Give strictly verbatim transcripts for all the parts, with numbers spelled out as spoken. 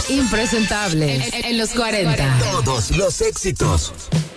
Impresentable. En, en los cuarenta. Todos los éxitos.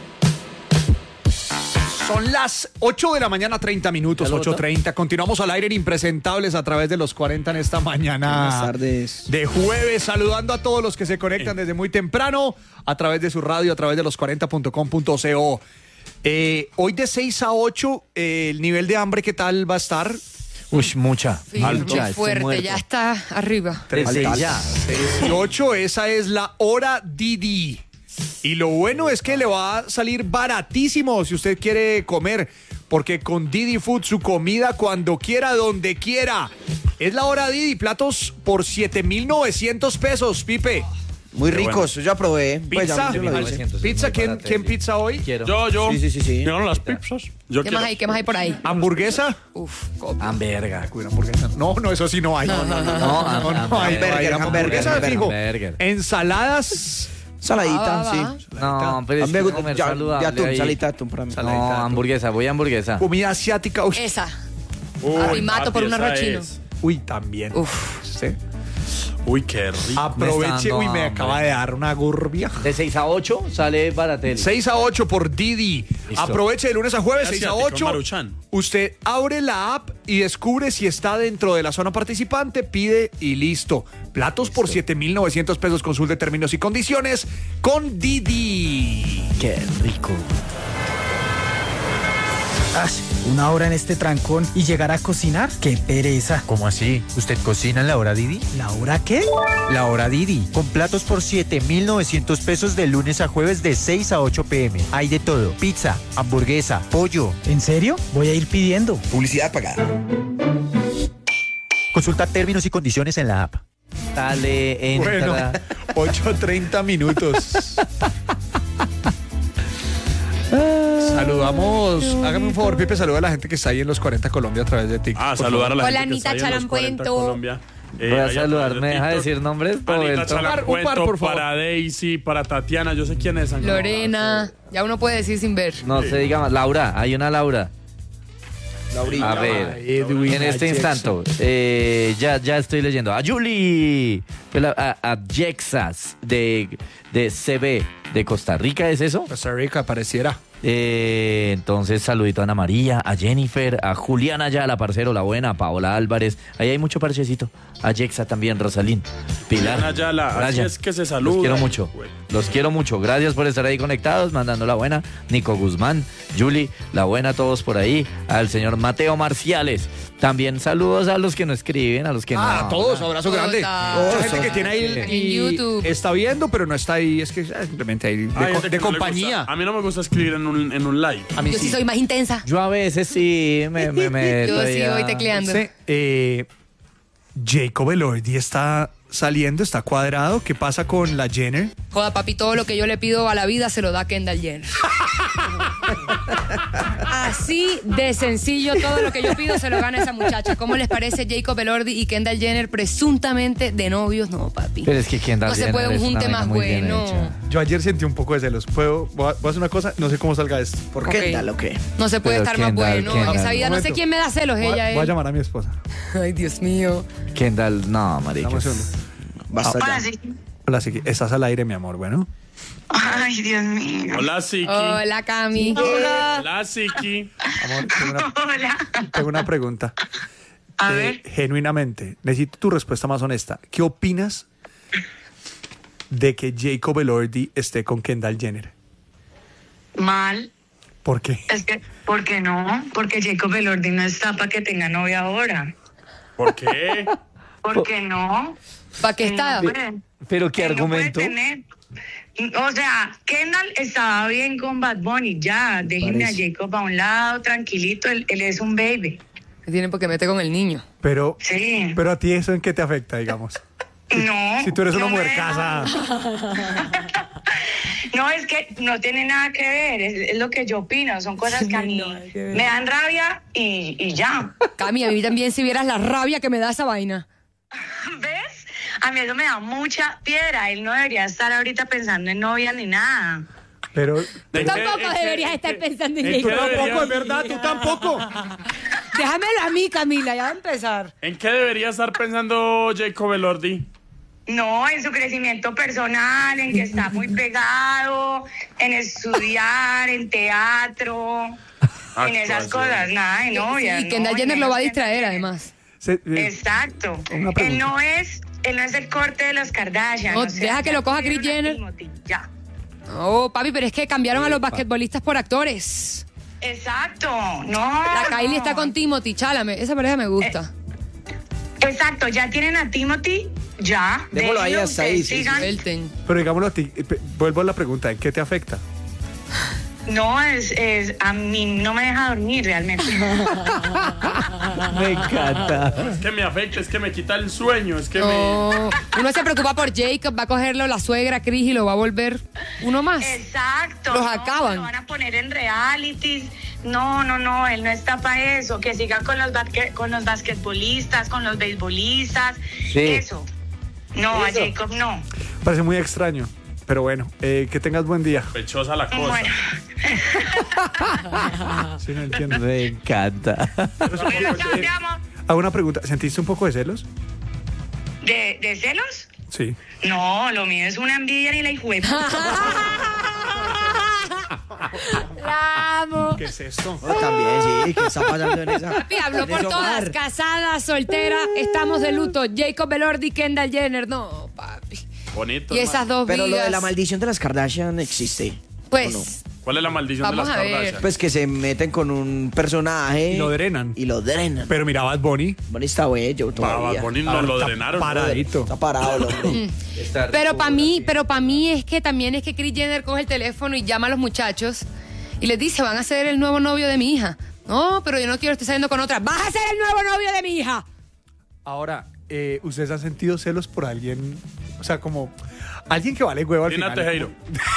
Son las ocho de la mañana, treinta minutos, ocho treinta. Continuamos al aire en Impresentables a través de los cuarenta en esta mañana. Buenas tardes. De jueves, saludando a todos los que se conectan desde muy temprano a través de su radio, a través de los cuarenta punto com punto co. Eh, hoy de seis a ocho, eh, el nivel de hambre, ¿qué tal va a estar? Uy, mucha. Sí, Alto. muy fuerte, ya está arriba. Desde ya. seis y ocho, esa es la hora Didi. Y lo bueno es que le va a salir baratísimo si usted quiere comer, porque con Didi Food su comida cuando quiera, donde quiera. Es la hora Didi, platos por siete mil novecientos pesos, Pipe. Muy ricos, bueno. yo ya probé. Pues Pizza, ya, yo lo hice. pizza, ¿quién, ¿quién pizza hoy? Quiero. Yo, yo. Sí, sí, sí, sí. Llegaron las pizzas. Yo ¿Qué quiero. más hay? ¿Qué más hay por ahí? ¿Hamburguesa? Uf, copia. Hamburguesa. Cuida, hamburguesa. No, no, eso sí no hay. No, no, no. No, no, no, no hay. hamburger, Hamburguesa hamburger, de fijo. hamburger. Ensaladas. Saladita, Ah, va, sí. No, pero A es mí me que gusta comer ya, saludable de atún, ahí. salita de atún para mí. No, hamburguesa, voy a hamburguesa. Comida asiática. Uy, Esa. Uy, Arrimato por papi, un esa arroz chino. es. uy, también. Uf. Sí. Uy, qué rico. Aproveche. dando Uy, me hambre. acaba de dar una gurbia. De seis a ocho sale Baratel. seis a ocho por Didi. Listo. Aproveche de lunes a jueves, seis a Asiático, ocho. Maruchan. Usted abre la app y descubre si está dentro de la zona participante, pide y listo. Platos por siete mil novecientos pesos. Consulte términos y condiciones con Didi. Qué rico. Ay, una hora en este trancón y llegar a cocinar, qué pereza. ¿Cómo así? ¿Usted cocina en la hora Didi? ¿La hora qué? La hora Didi, con platos por siete mil novecientos pesos de lunes a jueves de seis a ocho pm. Hay de todo, pizza, hamburguesa, pollo. ¿En serio? Voy a ir pidiendo. Publicidad pagada. Consulta términos y condiciones en la app. Dale, entra. Bueno, ocho treinta minutos. Saludamos, hágame un favor, Pipe, saluda a la gente que está ahí en los cuarenta Colombia a través de TikTok. Ah, saludar a la Hola, gente que está Anita ahí en los cuarenta Chalampuento. Colombia. Eh, Voy a ahí través saludar, de ¿me deja TikTok. decir nombres? Anita Roberto. Chalampuento, Un par, por favor. para Daisy, para Tatiana, yo sé quién es. Lorena. Ya uno puede decir sin ver. No se diga más. Laura, hay una Laura. Laurita. A ver, Edwin, en este Jackson. instante, eh, ya, ya estoy leyendo. A Julie, a, a Jexas de, de C B de Costa Rica, ¿es eso? Costa Rica, pareciera. Eh, entonces, saludito a Ana María, a Jennifer, a Juliana Ayala, parcero, la buena, a Paola Álvarez. Ahí hay mucho parchecito. A Jexa también, Rosalín, Pilar. Juliana Ayala, así Brian. es que se saluda. Los quiero mucho. Güey. Los quiero mucho. Gracias por estar ahí conectados, mandando la buena. Nico Guzmán, Julie, la buena, todos por ahí. Al señor Mateo Marciales. También saludos a los que no escriben, a los que no. Ah, a todos, abrazo grande. Total. Mucha gente que tiene ahí En y YouTube. está viendo, pero no está ahí. Es que ah, simplemente ahí de, Hay co- gente de que no le compañía. gusta. A mí no me gusta escribir en un, en un live. A mí Yo sí soy más intensa. Yo a veces sí me, me meto Yo ahí sí a- voy tecleando. Sí, eh, Jacob Elordi está saliendo, está cuadrado. ¿Qué pasa con la Jenner? Joda, papi, todo lo que yo le pido a la vida se lo da Kendall Jenner. Así de sencillo, todo lo que yo pido se lo gana esa muchacha. ¿Cómo les parece Jacob Elordi y Kendall Jenner presuntamente de novios? No, papi. Pero es que Kendall No se Jenner puede un es una junte vaina más muy bien bueno. hecha. Yo ayer sentí un poco de celos. ¿Puedo? Voy a, voy a hacer una cosa, no sé cómo salga esto. ¿Por Ok. qué tal o qué? No se puede Pero estar más Kendall, bueno. Kendall. En esa vida no sé Momento. quién me da celos, Voy a, ella, voy a él. llamar a mi esposa. Ay, Dios mío. Kendall, no, marica. Dame un segundo. Basta Ah, ya. Hola, Siki. Estás al aire, mi amor. Bueno. Ay, Dios mío. Hola, Siki. Hola, Cami. Hola, Siki. Amor, tengo una, Hola. tengo una pregunta. A Eh, ver. Genuinamente, necesito tu respuesta más honesta. ¿Qué opinas de que Jacob Elordi esté con Kendall Jenner? Mal. ¿Por qué? Es que, ¿por qué no? Porque Jacob Elordi no está para que tenga novia ahora. ¿Por qué? ¿Por qué no? ¿Para qué está? No puede- Pero qué él no puede argumento. tener. O sea, Kendall estaba bien con Bad Bunny, ya, déjenme Parece. a Jacob a un lado, tranquilito, él, él es un baby. Me tienen porque mete con el niño. Pero, Sí. pero a ti eso en qué te afecta, digamos. No. Si tú eres una no mujer me- casada. No, es que no tiene nada que ver, es, es lo que yo opino, son cosas que a mí me dan rabia y, y ya. Cami, a mí también si vieras la rabia que me da esa vaina. ¿Ves? A mí eso me da mucha piedra, él no debería estar ahorita pensando en novia ni nada. Pero, ¿En Tú qué- tampoco en qué- deberías en estar qué- pensando en en ello. qué debería- es verdad, tú tampoco. Déjamelo a mí, Camila, ya va a empezar. ¿En qué debería estar pensando Jacob Elordi? No, en su crecimiento personal, en que está muy pegado, en estudiar, en teatro, en esas cosas, nada de novia. Y Kendall no, Jenner y lo va a menos distraer, Kendall además. Se- eh, Exacto. Una pregunta. Él no es, él no es el corte de los Kardashian. No, o sea, deja que ya lo coja tuvieron Kris a Jenner. Timothy, ya. Oh, papi, pero es que cambiaron a los basquetbolistas por actores. Exacto. No. La Kylie no. está con Timothy, chálame. Esa pareja me gusta. Exacto, ya tienen a Timothy, ya. Déjalo ahí Déjenlo, hasta ahí, ustedes sí, sí. sigan. Suelten. Pero digámoslo a ti, eh, pe- vuelvo a la pregunta, ¿en qué te afecta? No, es, es, a mí no me deja dormir realmente. Me encanta. Es que me afecta, es que me quita el sueño, es que me... No, uno se preocupa por Jacob, va a cogerlo la suegra Chris y lo va a volver uno más. Exacto. Los no, acaban. Lo van a poner en realities. No, no, no, él no está para eso. Que sigan con los, basque- con los basquetbolistas, con los beisbolistas. Sí. Eso. No, a Jacob no. Parece muy extraño, pero bueno, eh, que tengas buen día. Sospechosa la cosa. Bueno, Sí, no entiendo. Me encanta. bueno, chao, te amo. Hago una pregunta, ¿sentiste un poco de celos? ¿De, ¿De celos? Sí. No, lo mío es una envidia ni la hijueputa. La amo. ¿Qué es esto? No, también, sí, ¿qué está pasando en esa? Papi, habló en por ese todas, hogar? casadas, solteras, estamos de luto. Jacob Elordi, Kendall Jenner, no, papi. Bonito. Y esas hermano. dos Pero lo vidas. de la maldición de las Kardashian existe. Pues, ¿o no? ¿Cuál es la maldición Vamos de las a ver. Kardashian? Pues que se meten con un personaje. Y lo drenan. Y lo drenan. Pero mira, Bad Bunny, Bueno, está bello Bad todavía. Bunny no lo drenaron. paradito. Está parado el hombre. pero para mí, pero para mí es que también es que Kris Jenner coge el teléfono y llama a los muchachos y les dice, van a ser el nuevo novio de mi hija. No, pero yo no quiero estar saliendo con otra. Vas a ser el nuevo novio de mi hija. Ahora, eh, ¿ustedes han sentido celos por alguien? O sea, como alguien que vale huevo al Tina final. Tejero.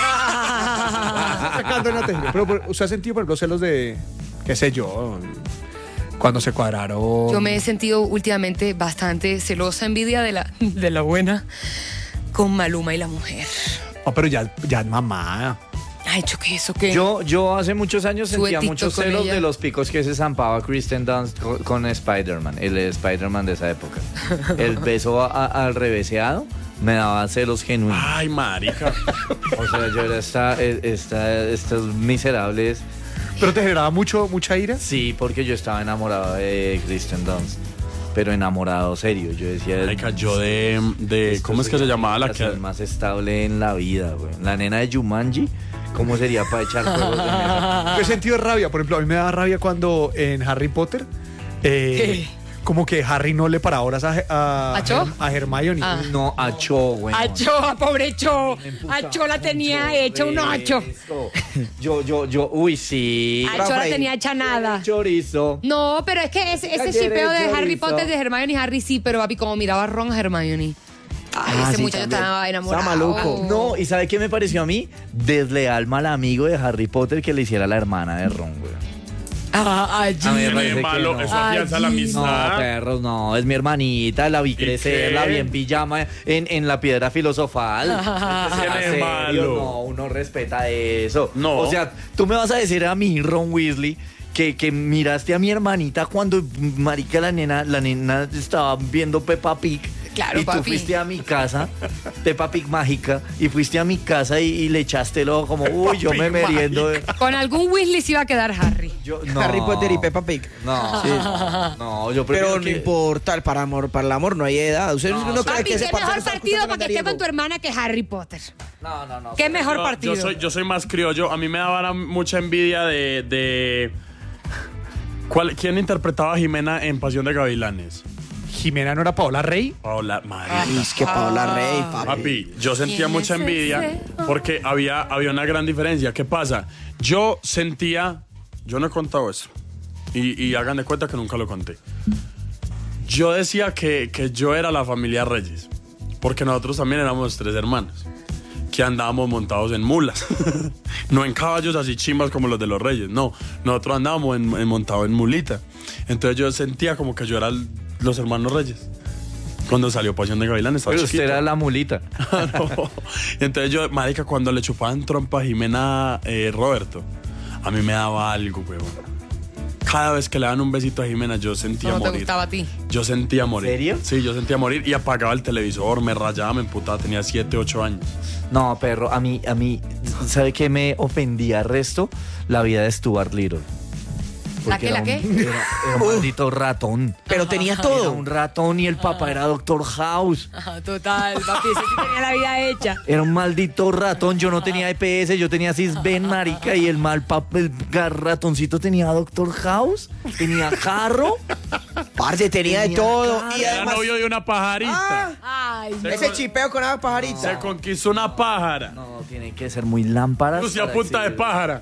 Sacando una Tejero. Pero, pero, ¿usted ha sentido, por ejemplo, celos de, qué sé yo, cuando se cuadraron? Yo me he sentido últimamente bastante celosa, envidia de la, de la buena con Maluma y la mujer. No, pero ya, ya es mamá. Ay, ¿yo qué eso qué? Yo, yo hace muchos años Sube sentía TikTok muchos con celos ella. de los picos que se zampaba Kristen Dunst con, con Spider-Man, el Spider-Man de esa época. El beso a- a- al reveseado me daba celos genuinos. Ay, marica. O sea, yo era esta, esta, estos miserables. ¿Pero te generaba mucho, mucha ira? Sí, porque yo estaba enamorado de Kristen Dunst. Pero enamorado serio. Yo decía. Marica, yo de... de esto ¿Cómo es que se sería llamaba la la que...? relación más estable en la vida, güey. La nena de Jumanji, ¿cómo sería para echar juegos de mesa? Yo he sentido rabia. Por ejemplo, a mí me daba rabia cuando en Harry Potter, eh, como que Harry no le para horas a, a, ¿A Cho? a Hermione. Ah. No, a Cho, güey. A Cho, a pobre Cho. A Cho la tenía hecha un ocho. Yo, yo, yo, uy, sí. A Cho la tenía hecha nada. Chorizo. No, pero es que ese, ese Ayer shipeo de el Harry chorizo. Potter, de Hermione y Harry, sí, pero papi, como miraba a Ron a Hermione. Ay, Ah, ese sí, muchacho también. estaba enamorado. Estaba maluco. No, ¿y sabe qué me pareció a mí? Desleal mal amigo de Harry Potter que le hiciera a la hermana de Ron, güey. Ah, allí. A mí me Qué parece que malo, no. eso afianza la Ay, No, amistad. perros, no, es mi hermanita, la vi crecer, qué? la vi en pijama en, en la piedra filosofal. ¿Qué tiene de ¿En serio? malo? No, uno respeta eso. No. O sea, tú me vas a decir a mí, Ron Weasley, que, que miraste a mi hermanita cuando, marica, la nena, la nena estaba viendo Peppa Pig. Claro, y tú papi. fuiste a mi casa, Peppa Pig mágica, y fuiste a mi casa y, y le echaste el ojo como, uy, yo me Pig meriendo. de- Con algún Weasley se iba a quedar Harry. Yo, no. Harry Potter y Peppa Pig. No, no, yo Pero prefiero no que- importa, el para, amor, para el amor no hay edad. ¿Usted no, cree Papi, que qué ese parcero mejor está partido para que esté recomendaría con tu hermana que Harry Potter. No, no, no. Qué mejor Yo- partido. Yo soy, yo soy más criollo. A mí me daba mucha envidia de... de... ¿Cuál, ¿Quién interpretaba a Jimena en Pasión de Gavilanes? Jimena no era Paola Rey. Paola, marica. Ay, es que Paola Rey, papi. Papi, yo sentía ¿Quién mucha es envidia ese? porque había, había una gran diferencia. ¿Qué pasa? Yo sentía, yo no he contado eso y, y hagan de cuenta que nunca lo conté. Yo decía que, que yo era la familia Reyes porque nosotros también éramos tres hermanos que andábamos montados en mulas, no en caballos así chimbas como los de los Reyes, no, nosotros andábamos en, en- montados en mulita. Entonces yo sentía como que yo era el- los hermanos Reyes. Cuando salió Pasión de Gavilanes estaba Pero usted chiquito. era la mulita. No. Entonces yo, marica, cuando le chupaban trompa a Jimena eh, Roberto, a mí me daba algo, huevón. cada vez que le daban un besito a Jimena, yo sentía No te morir. gustaba a ti. Yo sentía morir. ¿En serio? Sí, yo sentía morir y apagaba el televisor, me rayaba, me emputaba, tenía siete, ocho años. No, perro, a mí, a mí, ¿sabe qué me ofendía resto? La vida de Stuart Little. ¿La Porque qué, la era qué? un- Era, era un maldito ratón. Pero tenía Era todo. un ratón y el papá era Doctor House. Ajá, total, papi, ese sí tenía la vida hecha. Era un maldito ratón. Yo no tenía E P S, yo tenía Cisben, marica, y el mal pap- el ga- ratoncito tenía Doctor House, tenía carro. Parce, tenía de Tenía todo. cara. Y Era además, novio de una pajarita. Ay, no. ese chipeo con la pajarita. Se conquistó una pájara. No, tiene que ser muy lámpara. Lucia punta de pájara.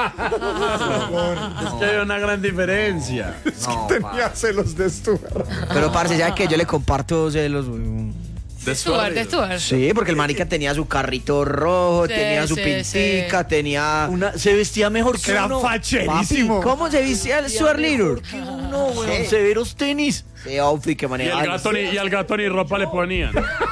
Es que hay una gran diferencia. No, Tenía celos de Stuart. Pero, parce, ya que yo le comparto celos, güey. De Stuart, de Stuart. Sí, porque el marica tenía su carrito rojo, Sí, tenía su sí, pintica, sí. tenía... Una, se vestía mejor que Era uno. facherísimo. Papi, ¿cómo se vestía el Stuart Little? Que uno, weón. Sí. Severos tenis. Ese outfit que Y al manejaba. gato ni, y al gato ni ropa le ponían.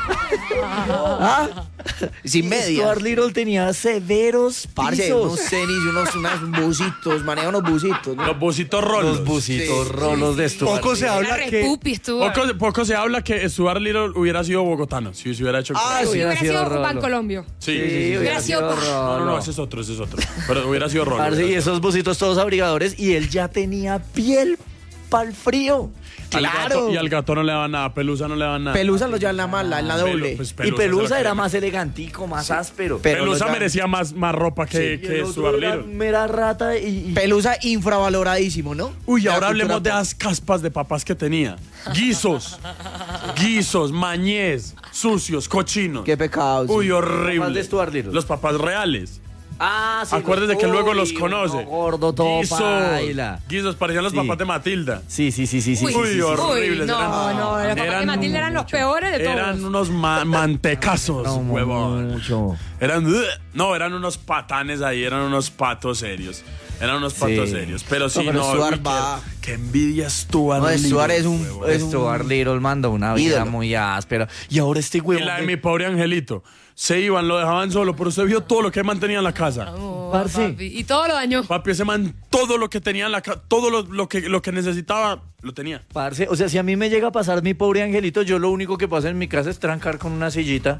¿Ah? Sin medias. Stuart Little tenía severos Parce, pisos. unos tenis, unos, unos busitos, maneja unos busitos, ¿no? Los busitos rolos. Los busitos rolos de Stuart Poco se Little. habla Era re que pupi, Stuart. Poco, poco se habla que Stuart Little hubiera sido bogotano. Si se hubiera hecho. Ah, Si sí. hubiera hubiera sido sido Rolo. Bancolombio. sí, Sí, sí, sí, sí. hubiera sido- sido No, no, no, Rolo. ese es otro, ese es otro. Pero hubiera sido rolo. Parce, y hubiera sido- esos busitos todos abrigadores y él ya tenía piel pa'l frío. Al Claro. gato- y al gato no le daban nada, Pelusa no le daban nada. Pelusa lo lleva en la mala, en la Pelu- doble. pues, Y se Pelusa lo era quería. más elegantico, más áspero. Pero Pelusa lo llaman- merecía más, más ropa que, Y que el otro Stuart era Little. mera rata y... y- Pelusa infravaloradísimo, ¿no? Uy, La ahora cultura hablemos de pop. las caspas de papás que tenía. Guisos. Guisos, mañez, sucios, cochinos. Qué pecado. sí. Uy, horrible. Papás de Stuart Little. Los papás reales. Ah, sí. Acuérdese que luego los Uy, conoce. uno gordo, todo Guisos. paila. Guisos, parecían los Sí. papás de Matilda. Sí, sí, sí, sí, sí. Uy, sí, Uy, sí, sí. horribles. Uy, no, eran- no, los papás de Matilda eran los peores de todos. Eran unos ma- mantecazos, No, huevón. mucho. Eran, no, eran unos patanes ahí, eran unos patos serios. Eran unos patos Sí. serios. Pero sí, No, pero no, Stuart uy, qué- va- qué envidia Stuart. No, Little, Stuart es un- huevón. es un- Stuart Little mandó una vida ídolo. muy áspera. Y ahora este Y huevo. la de mi pobre angelito. Se iban, lo dejaban solo, pero usted vio todo lo que mantenía en la casa. Oh, Parce. papi. Y todo lo dañó. Papi, ese man, todo lo que tenía en la casa, todo lo, lo que, lo que necesitaba, lo tenía. Parce, o sea, si a mí me llega a pasar mi pobre angelito, yo lo único que pasa en mi casa es trancar con una sillita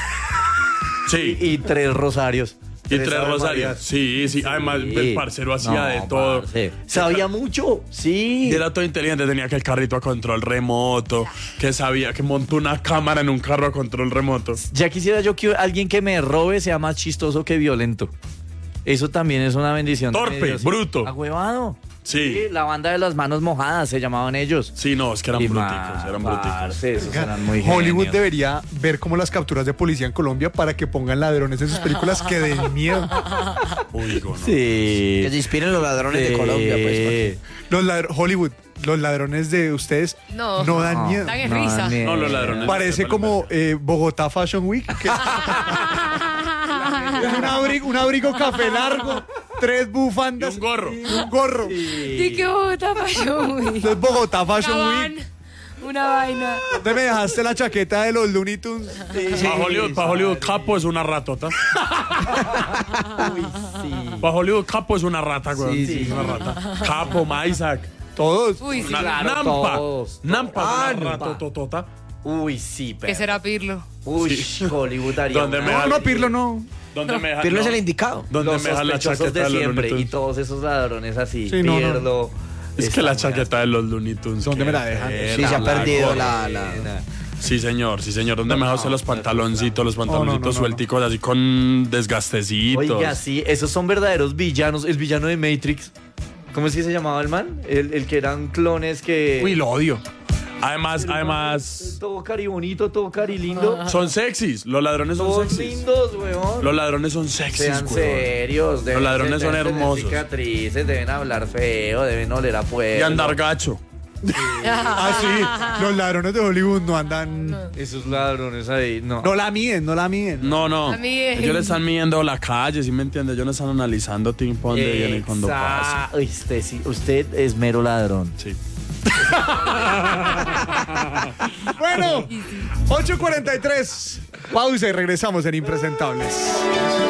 Sí. y, y tres rosarios. Y tres Ave rosarios. Marías. Sí, sí. Además, el parcero hacía No, de todo. parce. Sabía mucho, sí. Y era todo inteligente, tenía que el carrito a control remoto, que sabía que montó una cámara en un carro a control remoto. Ya quisiera yo que alguien que me robe sea más chistoso que violento. Eso también es una bendición. de Torpe, mi Dios. bruto. Ahuevado. Sí. La banda de las manos mojadas se llamaban ellos. Sí, no, es que eran Y bruticos, más, eran bruticos. parce, esos eran muy Hollywood genios. debería ver como las capturas de policía en Colombia para que pongan ladrones en sus películas que den miedo. Uy, no. Sí. Que se inspiren los ladrones de Sí. Colombia, pues. Los ladr- Hollywood, los ladrones de ustedes No. no dan No, miedo. Dan en no, risa. ni- No, los ladrones. Parece como eh, Bogotá Fashion Week. que- es un abrigo, un abrigo café largo, tres bufandas. Y un gorro. y un gorro. ¿Y qué bota pasó? Esto es Bogotá Fashion Cabán, Week. una vaina. ¿Dónde me dejaste la chaqueta de los Looney Tunes? Para Hollywood, pa' Hollywood Capo es una ratota. Para Hollywood Capo es una rata, güey. Sí, sí. Es una rata. Capo, Maisac. Todos. Uy, sí. Una, claro, Nampa. todos. Nampa Ah, es una Nampa. ratototota. Uy, sí, ¿Qué pero. será Pirlo? Uy, Hollywood haría Donde una- me- No, no, Pirlo no. ¿Dónde me dejan? Pirlo no. es el indicado. ¿Dónde Los me dejan la sospechosos chaqueta de de los siempre Looney y Tunes? todos esos ladrones así. Sí, no, no. Pierdo. Es que la chaqueta de los Looney Tunes. ¿Dónde qué me la dejan? era, Sí, se ha la perdido gorra. la, la- Sí, señor, sí, señor. ¿Dónde me dejan usted los pantaloncitos, los pantaloncitos no, no, no. suelticos, así con desgastecitos? Oiga, sí, esos son verdaderos villanos. El villano de Matrix. ¿Cómo es que se llamaba el man? El, el que eran clones que. Uy, lo odio. Además, además, Todo cari bonito, todo cari lindo. son sexys. Los ladrones son Todos sexys. lindos, weón. Los ladrones son sexys, Sean weón. serios. deben- ladrones son deben tener hermosos. cicatrices, deben hablar feo, deben oler a pueblo. Y andar gacho. Ah, sí. Los ladrones de Hollywood no andan. Esos ladrones ahí, no. No la miden, no la miden. No, no. A mí- Ellos le están midiendo la calle, ¿sí me entiendes? Ellos no están analizando tim pa' dónde viene y cuándo pasa. Uy, usted, sí, usted es mero ladrón. Sí. Bueno, ocho cuarenta y tres. Pausa y regresamos en Impresentables.